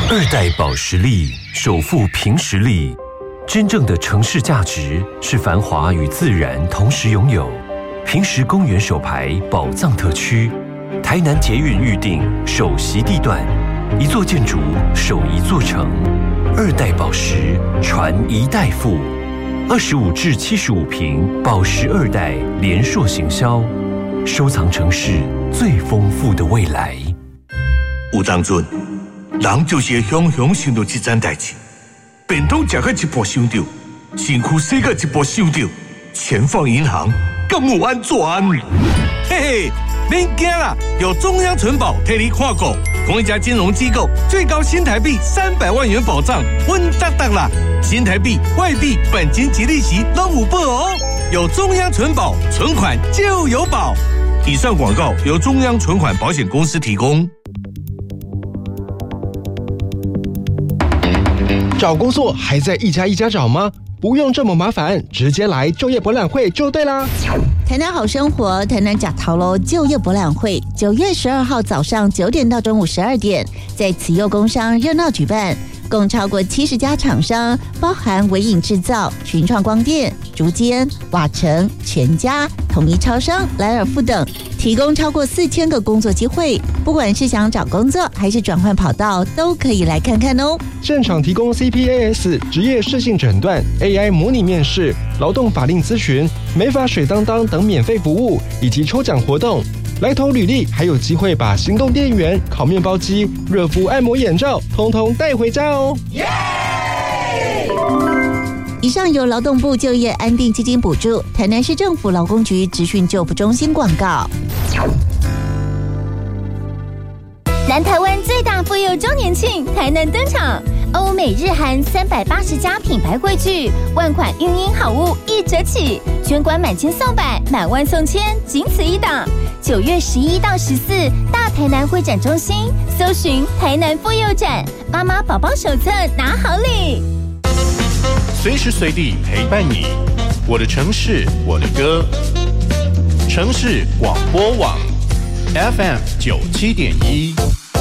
二代保时力首富凭实力，真正的城市价值是繁华与自然同时拥有。凭实公园首排宝藏特区，台南捷运预定首席地段，一座建筑守一座城。二代保时传一代富，25至75坪保时二代连硕行销，收藏城市最丰富的未来。 有当阵，人就是会雄雄想到这件代志，便当吃到一半想到，身躯洗到一半想到，钱放银行敢有安全？嘿嘿，免惊啦，有中央存保替你看顾，同一家金融机构最高新台币300万元保障，稳当当啦！新台币、外币、本金及利息都有保哦。有中央存保，存款就有保。以上广告由中央存款保险公司提供。 找工作还在一家一家找吗？不用这么麻烦，直接来就业博览会就对啦。 台南好生活，台南假桃楼就业博览会，9月12号早上9点到中午12点，在慈幼工商热闹举办，共超过70家厂商，包含微影制造、群创光电、竹间、瓦城、全家、统一超商、莱尔富等，提供超过4000个工作机会。不管是想找工作还是转换跑道，都可以来看看哦。 现场提供 CPAS 职业适性诊断、AI 模拟面试、劳动法令咨询、美发水当当等免费服务，以及抽奖活动。来投履历还有机会把行动电源、烤面包机、热敷按摩眼罩通通带回家哦！ 以上由劳动部就业安定基金补助，台南市政府劳工局职训就服中心广告。 南台湾最大妇幼周年庆，台南登场，欧美日韩380家品牌汇聚，万款孕婴好物1折起，全馆满千送百，满万送千，仅此一档。9月11到14，大台南会展中心搜寻台南妇幼展，妈妈宝宝手册拿好礼， 随时随地陪伴你。我的城市，我的歌，城市广播网 FM 97.1。